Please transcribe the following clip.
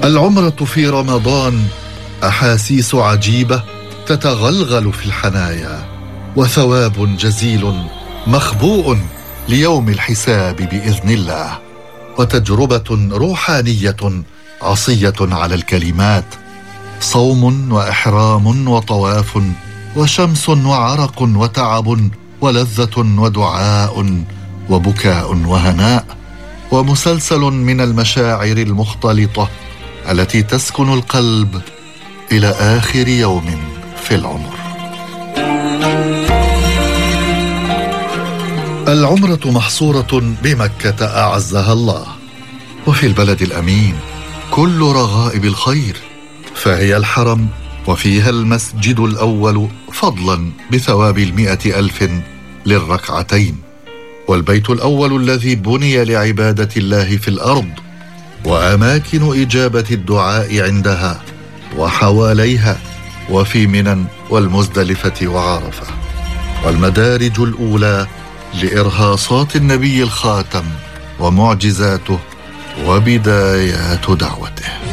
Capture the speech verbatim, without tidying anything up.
العمرة في رمضان أحاسيس عجيبة تتغلغل في الحنايا، وثواب جزيل مخبوء ليوم الحساب بإذن الله، وتجربة روحانية عصية على الكلمات، صوم وإحرام وطواف وشمس وعرق وتعب ولذة ودعاء وبكاء وهناء، ومسلسل من المشاعر المختلطة التي تسكن القلب إلى آخر يوم في العمر. العمرة محصورة بمكة أعزها الله، وفي البلد الأمين كل رغائب الخير، فهي الحرم وفيها المسجد الأول فضلا بثواب المئة ألف للركعتين، والبيت الأول الذي بني لعبادة الله في الأرض، وأماكن إجابة الدعاء عندها وحواليها وفي منى والمزدلفة وعرفة، والمدارج الأولى لإرهاصات النبي الخاتم ومعجزاته وبدايات دعوته.